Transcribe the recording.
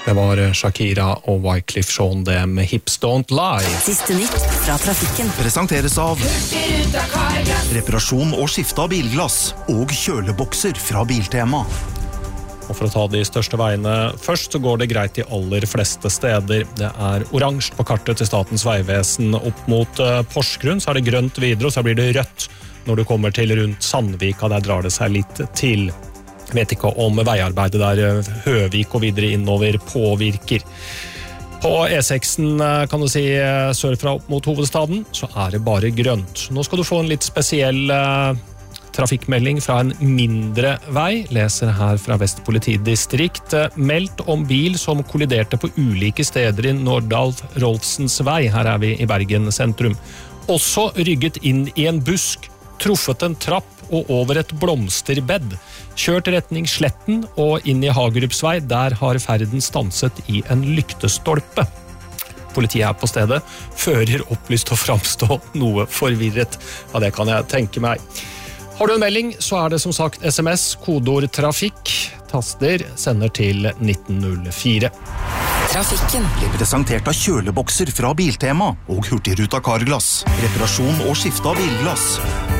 Det var Shakira og Wyclef Jean det med Hips Don't Lie. Siste nytt fra trafikken. Presenteres av reparasjon og skifte av bilglass og kjølebokser fra Biltema. Og for å ta de største veiene først, så går det greit de aller fleste steder. Det er oransje på kartet til Statens vegvesen opp mot Porsgrunn, så er det grønt videre, og så blir det rødt når du kommer til rundt Sandvika. Der drar det seg litt til. Vet ikke om veiarbeidet der Høvik og videre innover påvirker. På E6-en kan du si sørfra opp mot hovedstaden, så er det bare grønt. Nå skal du få en litt spesiell trafikkmelding fra en mindre vei. Leser her fra Vest politidistrikt. Meldt om bil som kolliderte på ulike steder i Nordahl Rolfsens vei. Her er vi i Bergen sentrum. Også rygget inn i en busk, truffet en trapp og over et blomsterbed. Kjørt retning Sletten og inn i Hagerupsvei. Der har ferden stanset i en lyktestolpe. Politiet er på stedet, fører opplyst og framstå noe forvirret. Ja, det kan jeg tenke meg. Har du en melding, så er det som sagt SMS, kodeord trafikk, taster, sender til 1904. Trafikken Blir presentert av kjølebokser fra Biltema og Hurtigruta Carglass. Reparasjon og skifte av bilglass.